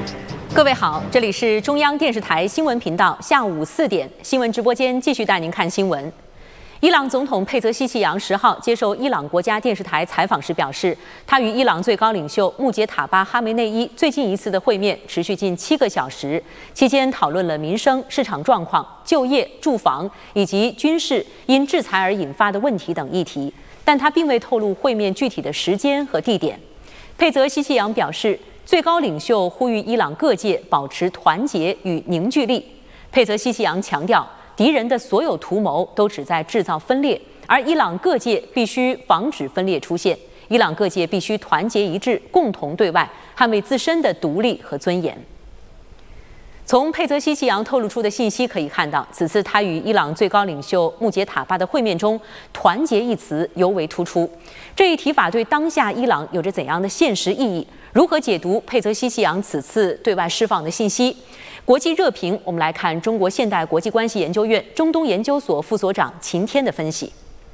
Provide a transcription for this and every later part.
各位好，这里是中央电视台新闻频道，下午4点新闻直播间继续带您看新闻。伊朗总统佩泽希奇扬10号接受伊朗国家电视台采访时表示，他与伊朗最高领袖穆杰塔巴·哈梅内伊最近一次的会面持续近7个小时，期间讨论了民生、市场状况、就业、住房以及军事因制裁而引发的问题等议题，但他并未透露会面具体的时间和地点。佩泽希奇扬表示，最高领袖呼吁伊朗各界保持团结与凝聚力。佩泽希奇扬强调，敌人的所有图谋都旨在制造分裂，而伊朗各界必须防止分裂出现。伊朗各界必须团结一致，共同对外，捍卫自身的独立和尊严。从佩泽希奇扬透露出的信息可以看到，此次他与伊朗最高领袖穆杰塔巴的会面中，团结一词尤为突出。这一提法对当下伊朗有着怎样的现实意义？如何解读佩泽希奇扬此次对外释放的信息？国际热评，我们来看中国现代国际关系研究院中东研究所副所长秦天的分析。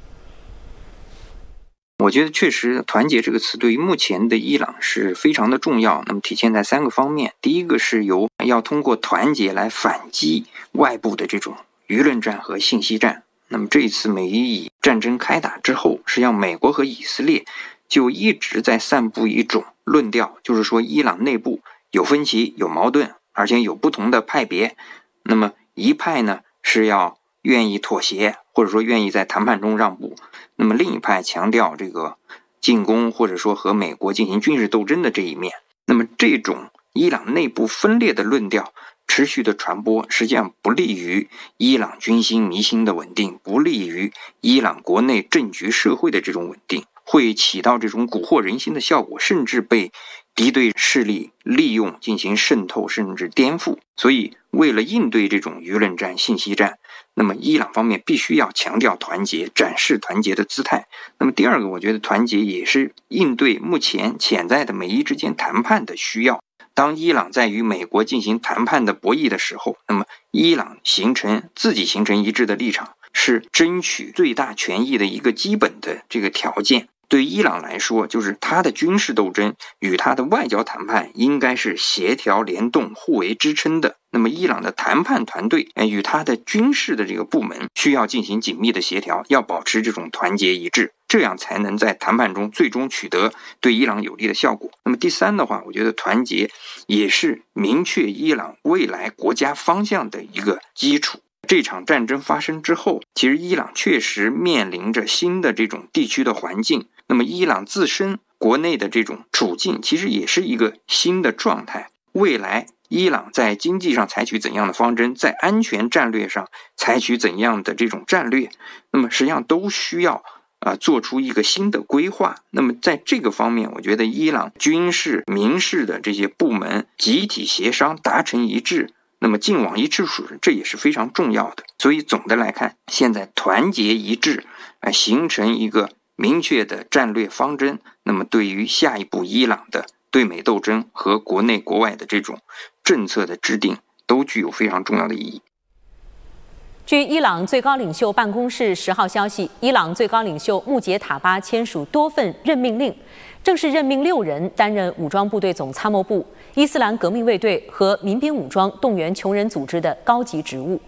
我觉得确实团结这个词对于目前的伊朗是非常的重要，那么体现在3个方面。第一个是要通过团结来反击外部的这种舆论战和信息战。那么这一次美伊战争开打之后，实际上美国和以色列就一直在散布一种论调，就是说伊朗内部有分歧、有矛盾，而且有不同的派别。那么一派呢是要愿意妥协，或者说愿意在谈判中让步，那么另一派强调这个进攻或者说和美国进行军事斗争的这一面。那么这种伊朗内部分裂的论调持续的传播，实际上不利于伊朗军心民心的稳定，不利于伊朗国内政局社会的这种稳定，会起到这种蛊惑人心的效果，甚至被敌对势力利用进行渗透甚至颠覆。所以为了应对这种舆论战、信息战，那么伊朗方面必须要强调团结，展示团结的姿态。那么第二个，我觉得团结也是应对目前潜在的美伊之间谈判的需要。当伊朗在与美国进行谈判的博弈的时候，那么伊朗自己形成一致的立场，是争取最大权益的一个基本的这个条件。对伊朗来说，就是他的军事斗争与他的外交谈判应该是协调联动、互为支撑的。那么伊朗的谈判团队与他的军事的这个部门需要进行紧密的协调，要保持这种团结一致，这样才能在谈判中最终取得对伊朗有利的效果。那么第三的话，我觉得团结也是明确伊朗未来国家方向的一个基础。这场战争发生之后，其实伊朗确实面临着新的这种地区的环境，那么伊朗自身国内的这种处境其实也是一个新的状态。未来伊朗在经济上采取怎样的方针，在安全战略上采取怎样的这种战略，那么实际上都需要做出一个新的规划。那么在这个方面，我觉得伊朗军事、民事的这些部门集体协商达成一致，那么劲往一致使，这也是非常重要的。所以总的来看，现在团结一致形成一个明确的战略方针，那么对于下一步伊朗的对美斗争和国内国外的这种政策的制定都具有非常重要的意义。 据伊朗最高领袖办公室10号消息，伊朗最高领袖穆杰塔巴签署多份任命令，正式任命6人担任武装部队总参谋部、伊斯兰革命卫队和民兵武装动员穷人组织的高级职务。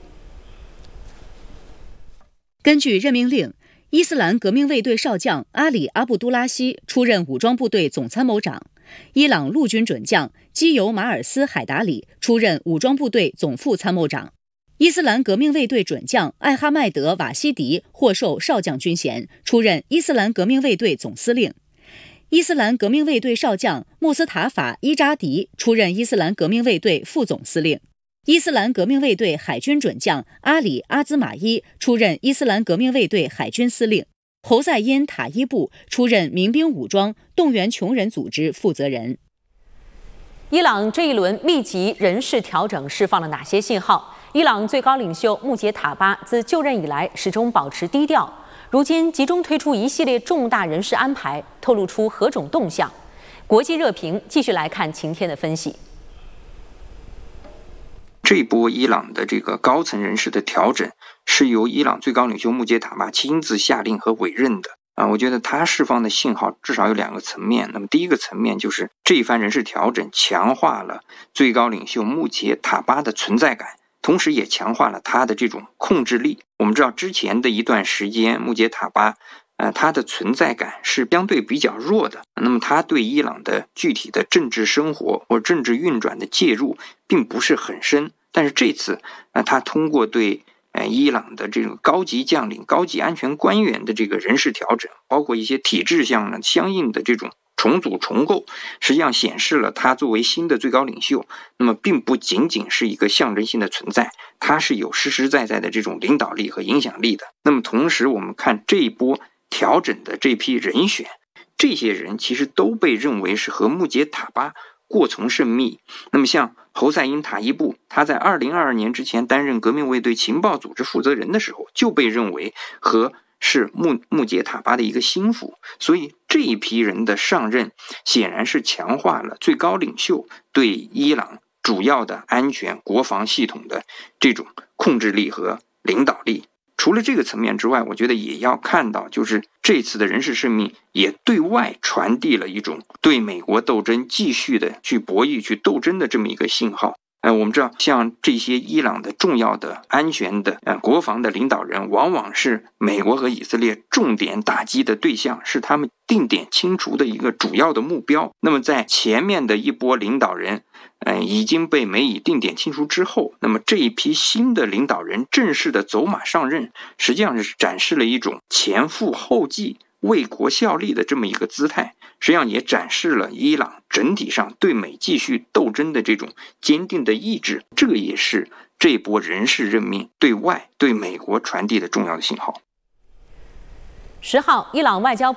根据任命令，伊斯兰革命卫队少将阿里·阿布都拉希出任武装部队总参谋长，伊朗陆军准将基尤马尔斯·海达里出任武装部队总副参谋长。伊斯兰革命卫队准将艾哈迈德·瓦西迪获授少将军衔，出任伊斯兰革命卫队总司令。伊斯兰革命卫队少将穆斯塔法·伊扎迪出任伊斯兰革命卫队副总司令。伊斯兰革命卫队海军准将阿里·阿兹马伊出任伊斯兰革命卫队海军司令。侯赛因·塔伊布出任民兵武装动员穷人组织负责人。 伊朗这一轮密集人事调整释放了哪些信号？伊朗最高领袖穆杰塔巴自就任以来始终保持低调，如今集中推出一系列重大人事安排，透露出何种动向？国际热评继续来看晴天的分析。 这一波伊朗的这个高层人士的调整是由伊朗最高领袖穆杰塔巴亲自下令和委任的。 我觉得他释放的信号至少有2个层面。那么第一个层面就是这一番人事调整强化了最高领袖穆杰塔巴的存在感，同时也强化了他的这种控制力。我们知道之前的一段时间，穆杰塔巴他的存在感是相对比较弱的，那么他对伊朗的具体的政治生活或政治运转的介入并不是很深。但是这次他通过对伊朗的这种高级将领、高级安全官员的这个人事调整，包括一些体制上的相应的这种重组重构，实际上显示了他作为新的最高领袖，那么并不仅仅是一个象征性的存在，他是有实实在在的这种领导力和影响力的。那么同时我们看这一波调整的这批人选，这些人其实都被认为是和穆杰塔巴过从甚密。那么像侯赛因塔伊布，他在2022年之前担任革命卫队情报组织负责人的时候，就被认为是穆杰塔巴的一个心腹。所以这一批人的上任显然是强化了最高领袖对伊朗主要的安全国防系统的这种控制力和领导力。除了这个层面之外，我觉得也要看到，就是这次的人事任命也对外传递了一种对美国斗争继续的去博弈、去斗争的这么一个信号。我们知道，像这些伊朗的重要的安全的国防的领导人，往往是美国和以色列重点打击的对象，是他们定点清除的一个主要的目标。那么在前面的一波领导人已经被美以定点清除之后，那么这一批新的领导人正式的走马上任，实际上是展示了一种前赴后继、为国效力的这么一个姿态，实际上也展示了伊朗整体上对美继续斗争的这种坚定的意志。这个也是这波人事任命对外对美国传递的重要的信号。 10号，伊朗外交